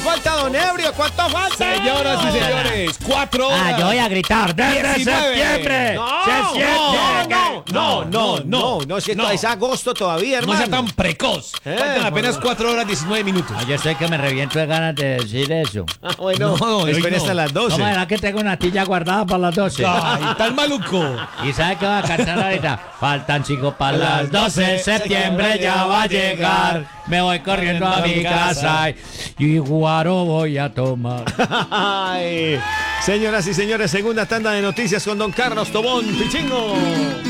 falta, don Ebrio? ¿Cuánto falta? Señoras y señores, 4 horas. Yo voy a gritar desde 19. septiembre. No, se siente. no, es que no. es agosto todavía, No hermano. sea tan precoz. Faltan apenas 4 horas 19 minutos. Yo sé que me reviento de ganas de decir eso. Ah, bueno, No, hoy espere no. hasta las 12. No, ¿verdad que tengo una tilla guardada para las 12? Ay, tan maluco. ¿Y sabe qué va a cantar ahorita? Faltan 5 para las 12, septiembre ya va a llegar. Me voy corriendo a mi casa y guaro voy a tomar. Ay, señoras y señores, segunda tanda de noticias con don Carlos Tobón Pichingo.